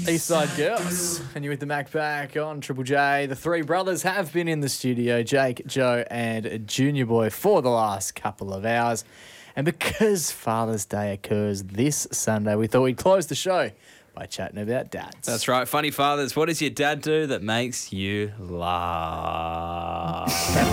Eastside Girls, and you're with the Mac back on Triple J. The three brothers have been in the studio, Jake, Joe, and Junior Boy, for the last couple of hours. And because Father's Day occurs this Sunday, we thought we'd close the show by chatting about dads. That's right. Funny fathers. What does your dad do that makes you laugh?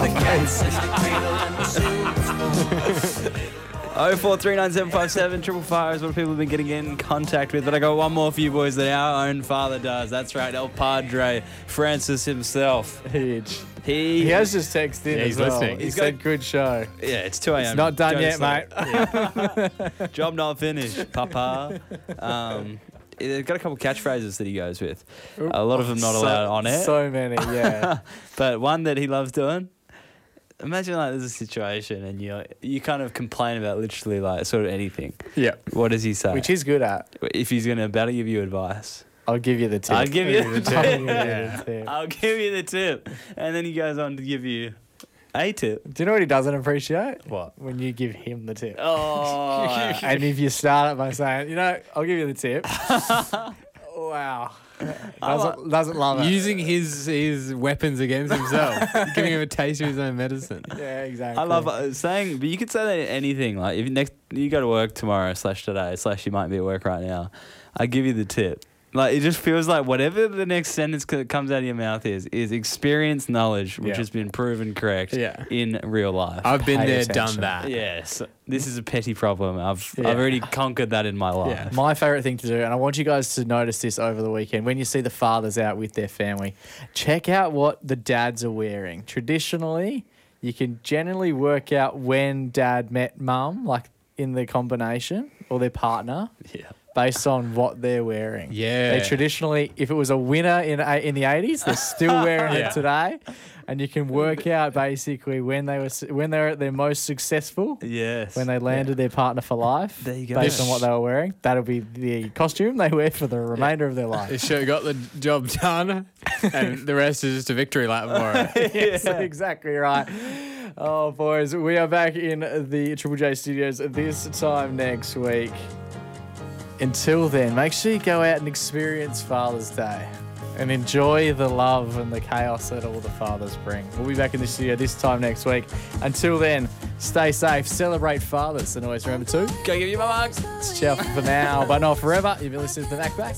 0439757555 is what people have been getting in contact with. But I got one more for you boys that our own father does. That's right. El Padre, Francis himself. Huge. He has just texted in as well. Listening. He said, good show. Yeah, it's 2 a.m. It's not done yet, mate. Yeah. Job not finished, papa. They've got a couple catchphrases that he goes with. A lot of them not allowed on air. So many, yeah. But one that he loves doing. Imagine like there's a situation and you kind of complain about literally like sort of anything. Yeah. What does he say? Which he's good at. If he's going to better give you advice. I'll give you the tip. I'll give you the tip. I'll give you the tip. And then he goes on to give you a tip. Do you know what he doesn't appreciate? What? When you give him the tip. Oh. And if you start it by saying, I'll give you the tip. Wow. Doesn't love it. Using his weapons against himself. Giving him a taste of his own medicine. Yeah, exactly. I love saying, but you could say that anything. Like if you go to work tomorrow / today / you might be at work right now, I give you the tip. Like it just feels like whatever the next sentence that comes out of your mouth is experience knowledge, which has been proven correct in real life. I've been Pay there, attention. done that. Yes, this is a petty problem. I've already conquered that in my life. Yeah. My favourite thing to do, and I want you guys to notice this over the weekend, when you see the fathers out with their family, check out what the dads are wearing. Traditionally, you can generally work out when dad met mum, like in the combination, or their partner. Yeah. Based on what they're wearing. Yeah. They traditionally, if it was a winner in the 80s, they're still wearing it today. And you can work out basically when they were at their most successful. Yes. When they landed their partner for life. There you go. Based on what they were wearing. That'll be the costume they wear for the remainder of their life. This show got the job done, and the rest is just a victory lap for it. Yes, exactly right. Oh, boys, we are back in the Triple J studios this time next week. Until then, make sure you go out and experience Father's Day and enjoy the love and the chaos that all the fathers bring. We'll be back in the studio this time next week. Until then, stay safe, celebrate fathers, and always remember to Go give you my mugs. it's ciao for now, but not forever. You've been listening to the Mac Back